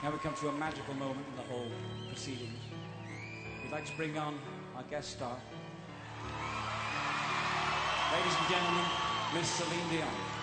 Now we come to a magical moment in the whole proceedings. We'd like to bring on our guest star. Ladies and gentlemen, Miss Celine Dion.